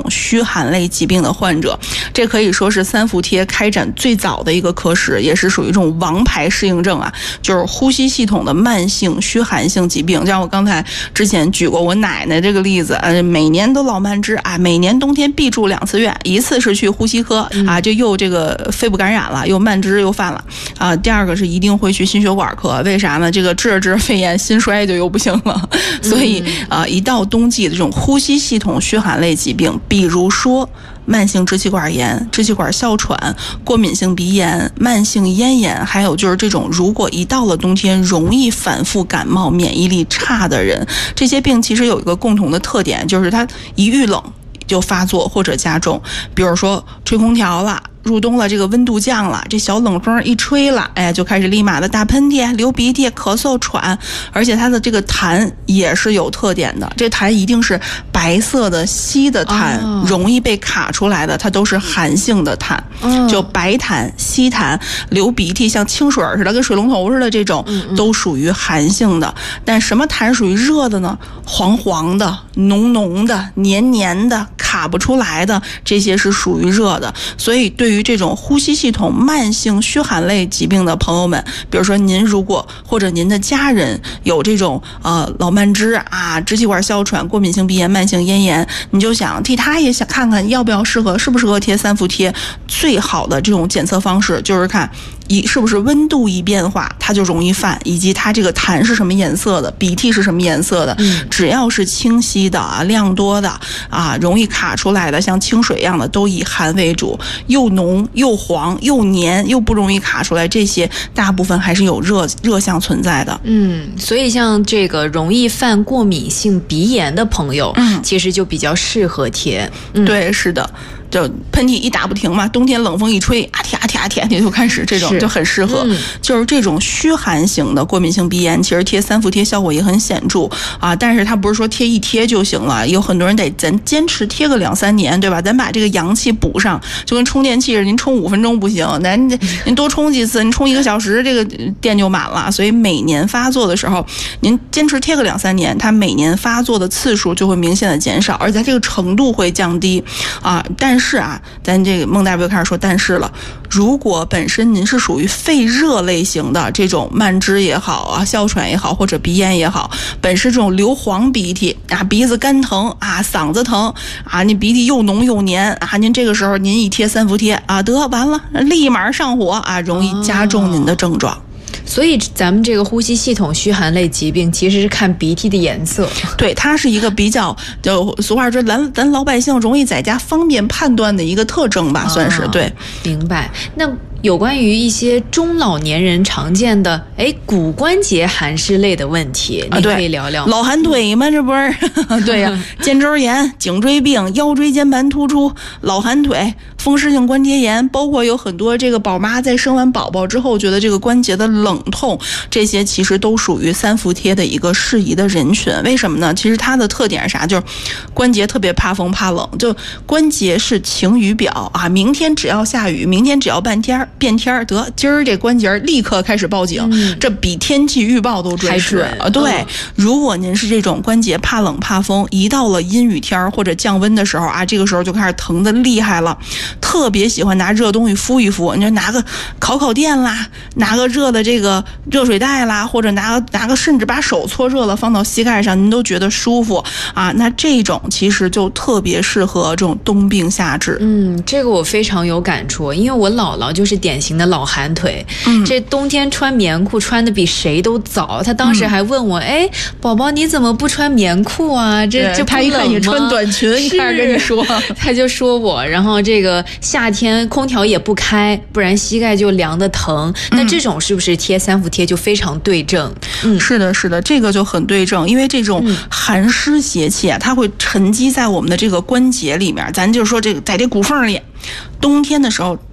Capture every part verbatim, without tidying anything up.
统虚寒类疾病的患者，这可以说是三伏贴开展最早的一个科室，也是属于这种王牌适应症啊，就是呼吸系统的慢性虚寒性疾病。像我刚才之前举过我奶奶这个例子，呃，每年都老慢支啊，每年冬天必住两次院，一次是去呼吸科啊，就又这个肺部感染了，又慢支又犯了啊。第二个是一定会去心血管科，为啥呢？这个治着治着肺炎，心衰就又不行了。所以啊，一到冬季的这种呼吸系统虚寒类疾病，比如说慢性支气管炎、支气管哮喘、过敏性鼻炎、慢性咽炎，还有就是这种如果一到了冬天容易反复感冒、免疫力差的人，这些病其实有一个共同的特点，就是它一遇冷就发作或者加重。比如说吹空调了，入冬了，这个温度降了，这小冷风一吹了，哎，就开始立马的打喷嚏、流鼻涕、咳嗽、喘，而且它的这个痰也是有特点的，这痰一定是白色的稀的痰，哦、容易被卡出来的，它都是寒性的痰，哦、就白痰、稀痰、流鼻涕，像清水似的，跟水龙头似的这种，嗯嗯都属于寒性的。但什么痰属于热的呢？黄黄的、浓浓的、黏黏的、卡不出来的，这些是属于热的。所以对于这种呼吸系统慢性虚寒类疾病的朋友们，比如说您如果或者您的家人有这种呃老慢支啊、支气管哮喘、过敏性鼻炎、慢性咽炎，你就想替他也想看看要不要适合，适不适合贴三伏贴。最好的这种检测方式就是看一是不是温度一变化它就容易犯，以及它这个痰是什么颜色的，鼻涕是什么颜色的。嗯、只要是清晰的啊、量多的啊、容易卡出来的，像清水一样的，都以寒为主。又浓又黄又黏又不容易卡出来，这些大部分还是有热热象存在的。 嗯，所以像这个容易犯过敏性鼻炎的朋友，嗯，其实就比较适合贴。 嗯、对，是的。就喷嚏一打不停嘛，冬天冷风一吹，啊贴啊贴啊贴，你就开始这种就很适合。嗯、就是这种虚寒型的过敏性鼻炎，其实贴三伏贴效果也很显著啊。但是它不是说贴一贴就行了，有很多人得咱坚持贴个两三年，对吧？咱把这个阳气补上，就跟充电器似的，您充五分钟不行，咱您多充几次，您充一个小时，这个电就满了。所以每年发作的时候，您坚持贴个两三年，它每年发作的次数就会明显的减少，而且这个程度会降低啊。但是是啊，咱这个孟大夫又开始说但是了。如果本身您是属于肺热类型的这种慢支也好啊，哮喘也好，或者鼻炎也好，本身这种流黄鼻涕啊，鼻子干疼啊，嗓子疼啊，你鼻涕又浓又黏啊，您这个时候您一贴三伏贴啊，得完了，立马上火啊，容易加重您的症状。哦， 所以咱们这个呼吸系统虚寒类疾病其实是看鼻涕的颜色， 对，它是一个比较就俗话说咱咱老百姓容易在家方便判断的一个特征吧，算是。对， 明白。那有关于一些中老年人常见的哎骨关节寒湿类的问题，你可以聊聊。 啊、老寒腿吗？这不是？对呀、啊，肩周炎、颈椎病、腰椎间盘突出、老寒腿、风湿性关节炎，包括有很多这个宝妈在生完宝宝之后觉得这个关节的冷痛，这些其实都属于三伏贴的一个适宜的人群。为什么呢？其实它的特点是啥？就是关节特别怕风怕冷，就关节是晴雨表啊。明天只要下雨，明天只要半天变天得今儿这关节立刻开始报警，嗯、这比天气预报都准时啊！对，嗯、如果您是这种关节怕冷怕风，一到了阴雨天或者降温的时候啊，这个时候就开始疼得厉害了，特别喜欢拿热东西敷一敷，你就拿个烤烤垫啦，拿个热的这个热水袋啦，或者拿个拿个甚至把手搓热了放到膝盖上，您都觉得舒服啊。那这种其实就特别适合这种冬病夏治。 嗯，这个我非常有感触，因为我姥姥就是典型的老寒腿，嗯、这冬天穿棉裤穿的比谁都早。她当时还问我，哎、嗯，宝宝你怎么不穿棉裤啊？这这不冷吗？她一看你穿短裙，开始跟你说，她就说我，然后这个夏天空调也不开，不然膝盖就凉得疼。嗯、那这种是不是贴三伏贴就非常对症？ 嗯，是的，是的，这个就很对症，因为这种寒湿邪气啊，它会沉积在我们的这个关节里面。咱就说这个在这骨缝里，冬天的时候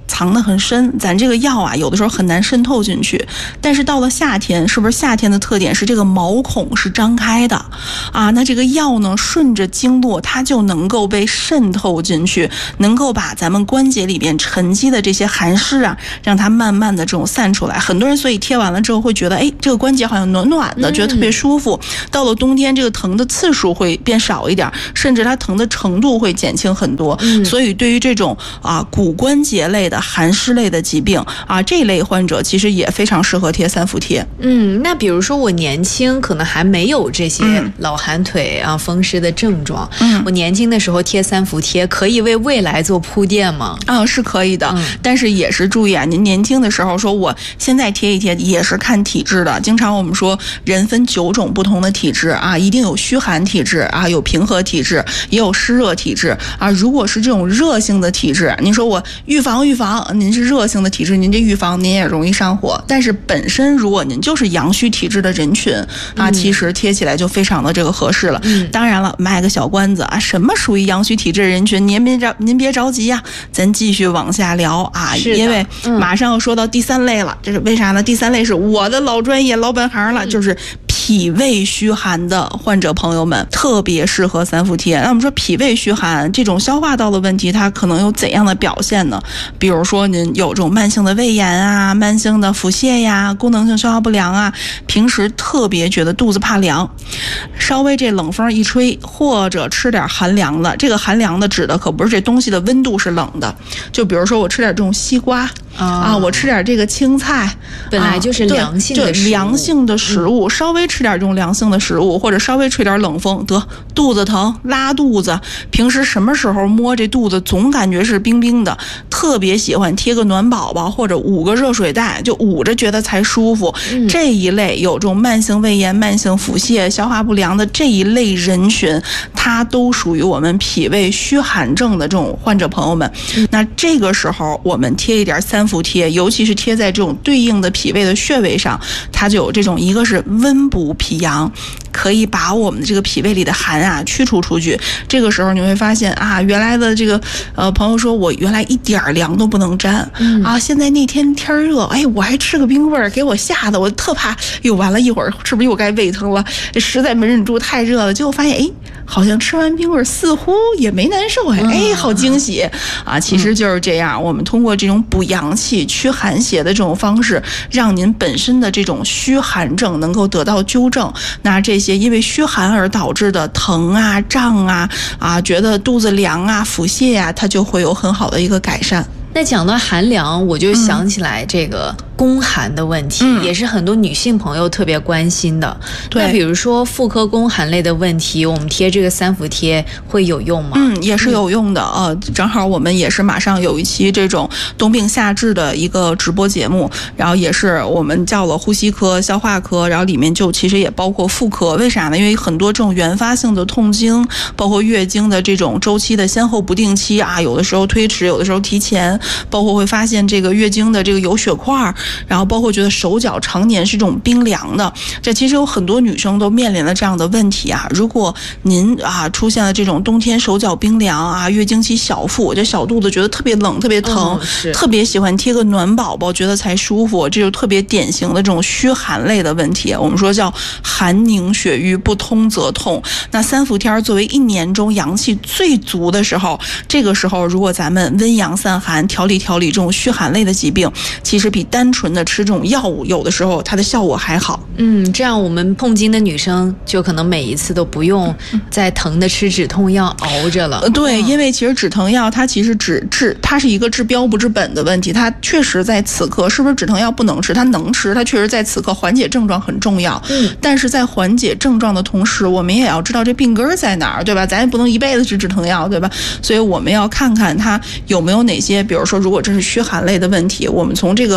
藏得很深，咱这个药啊有的时候很难渗透进去。但是到了夏天，是不是夏天的特点是这个毛孔是张开的啊？那这个药呢顺着经络，它就能够被渗透进去，能够把咱们关节里边沉积的这些寒湿啊，让它慢慢的这种散出来。很多人所以贴完了之后会觉得，哎，这个关节好像暖暖的，觉得特别舒服。到了冬天，这个疼的次数会变少一点，甚至它疼的程度会减轻很多。嗯、所以对于这种啊骨关节类的寒湿类的疾病啊，这类患者其实也非常适合贴三伏贴。 嗯，那比如说我年轻，可能还没有这些老寒腿啊、风湿的症状，嗯，我年轻的时候贴三伏贴，可以为未来做铺垫吗？ 啊，是可以的，嗯、但是也是注意啊，您年轻的时候说我现在贴一贴，也是看体质的。经常我们说人分九种不同的体质啊，一定有虚寒体质啊，有平和体质，也有湿热体质啊。如果是这种热性的体质，您说我预防预防，您是热性的体质，您这预防您也容易上火。但是本身如果您就是阳虚体质的人群啊，其实贴起来就非常的这个合适了。嗯、当然了，卖个小关子啊，什么属于阳虚体质的人群，您别着您别着急呀、啊，咱继续往下聊啊，因为马上要说到第三类了。这是为啥呢？第三类是我的老专业老本行了，就是脾胃虚寒的患者朋友们特别适合三伏贴。那我们说脾胃虚寒这种消化道的问题，它可能有怎样的表现呢？比如说您有这种慢性的胃炎啊、慢性的腹泻呀、功能性消化不良啊，平时特别觉得肚子怕凉，稍微这冷风一吹，或者吃点寒凉的，这个寒凉的指的可不是这东西的温度是冷的，就比如说我吃点这种西瓜。啊，我吃点这个青菜， 本来就是凉性的食物， 就凉性的食物，嗯、稍微吃点这种凉性的食物，或者稍微吹点冷风，得肚子疼、拉肚子。平时什么时候摸这肚子总感觉是冰冰的，特别喜欢贴个暖宝宝或者捂个热水袋，就捂着觉得才舒服。嗯、这一类有这种慢性胃炎、慢性腹泻、消化不良的这一类人群，它都属于我们脾胃虚寒症的这种患者朋友们。嗯、那这个时候我们贴一点三伏贴，尤其是贴在这种对应的脾胃的穴位上，它就有这种一个是温补脾阳，可以把我们的这个脾胃里的寒啊驱除出去。这个时候你会发现啊，原来的这个呃朋友说我原来一点凉都不能沾、嗯、啊，现在那天天热，哎，我还吃个冰棍儿，给我吓得我特怕，哟，完了一会儿是不是又该胃疼了？实在没忍住，太热了。结果发现，哎，好像吃完冰棍儿似乎也没难受，哎，哎，好惊喜啊！其实就是这样，我们通过这种补阳气、驱寒邪的这种方式，让您本身的这种虚寒症能够得到纠正。那这些因为虚寒而导致的疼啊、胀啊、啊觉得肚子凉啊、腹泻啊，它就会有很好的一个改善。 那讲到寒凉，我就想起来这个宫寒的问题、嗯、也是很多女性朋友特别关心的。对，那比如说妇科宫寒类的问题，我们贴这个三伏贴会有用吗？ 嗯，也是有用的。呃，正好我们也是马上有一期这种冬病夏治的一个直播节目，然后也是我们叫了呼吸科、消化科，然后里面就其实也包括妇科。为啥呢？因为很多这种原发性的痛经，包括月经的这种周期的先后不定期啊，有的时候推迟，有的时候提前。包括会发现这个月经的这个有血块，然后包括觉得手脚常年是这种冰凉的，这其实有很多女生都面临了这样的问题啊。如果您啊出现了这种冬天手脚冰凉啊，月经期小腹，这小肚子觉得特别冷、特别疼，嗯、特别喜欢贴个暖宝宝，觉得才舒服，这就特别典型的这种虚寒类的问题。我们说叫寒凝血瘀，不通则痛。那三伏天作为一年中阳气最足的时候，这个时候如果咱们温阳散寒，调理调理这种虚寒类的疾病，其实比单纯的吃这种药物有的时候它的效果还好。 嗯，这样我们痛经的女生就可能每一次都不用再疼的吃止痛药熬着了。 呃、对、嗯，因为其实止疼药它其实只治它是一个治标不治本的问题，它确实在此刻是不是止疼药不能吃，它能吃，它确实在此刻缓解症状很重要。嗯，但是在缓解症状的同时，我们也要知道这病根在哪儿，对吧？咱也不能一辈子吃止疼药，对吧？所以我们要看看它有没有哪些，比如说如果这是虚寒类的问题，我们从这个病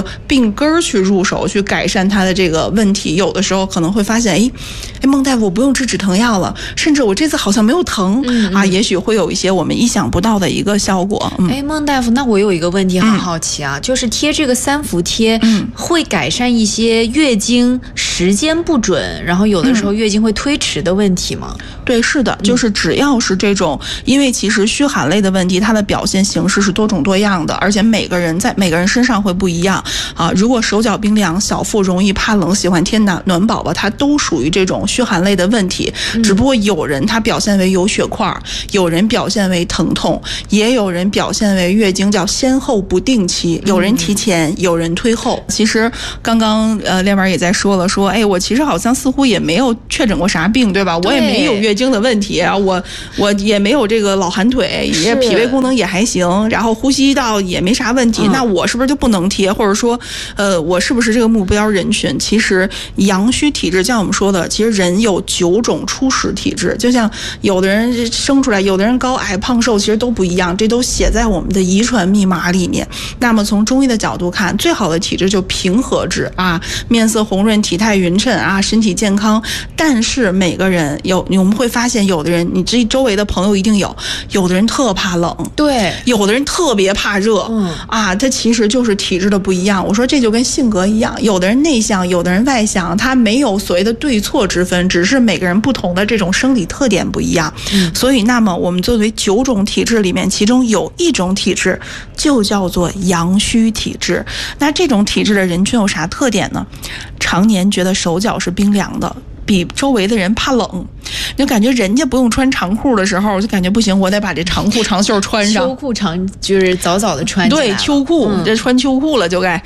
从根儿去入手，去改善他的这个问题。有的时候可能会发现，哎，哎，孟大夫，我不用吃止疼药了，甚至我这次好像没有疼、嗯、啊，也许会有一些我们意想不到的一个效果。嗯、 哎，孟大夫，那我有一个问题很好奇啊，嗯、就是贴这个三伏贴，嗯，会改善一些月经时间不准，然后有的时候月经会推迟的问题吗？ 嗯、对，是的，就是只要是这种，因为其实虚寒类的问题，它的表现形式是多种多样的，而且每个人在每个人身上会不一样啊。如果手脚冰凉、小腹容易怕冷、喜欢贴暖暖宝宝，它都属于这种虚寒类的问题。嗯、只不过有人他表现为有血块，有人表现为疼痛，也有人表现为月经叫先后不定期，有人提前，有人推后。其实刚刚呃练婉也在说了，说哎，我其实好像似乎也没有确诊过啥病，对吧？我也没有月经的问题，我我也没有这个老寒腿，也脾胃功能也还行，然后呼吸道也没啥问题，嗯、那我是不是就不能贴？或者说，呃，我是不是这个目标人群？其实阳虚体质，像我们说的，其实人有九种初始体质，就像有的人生出来，有的人高矮胖瘦，其实都不一样，这都写在我们的遗传密码里面。那么从中医的角度看，最好的体质就平和质啊，面色红润，体态匀称啊，身体健康。但是每个人有，我们会发现，有的人你这周围的朋友一定有，有的人特怕冷， 对， 有的人特别怕热，嗯啊，他其实就是体质的不一样。我说这就跟性格一样，有的人内向，有的人外向，他没有所谓的对错之分，只是每个人不同的这种生理特点不一样。嗯、所以，那么我们作为九种体质里面，其中有一种体质就叫做阳虚体质。那这种体质的人群有啥特点呢？常年觉得手脚是冰凉的，比周围的人怕冷，就感觉人家不用穿长裤的时候，就感觉不行，我得把这长裤长袖穿上。 秋裤长就是早早的穿起来了。 对，秋裤，嗯、这穿秋裤了就该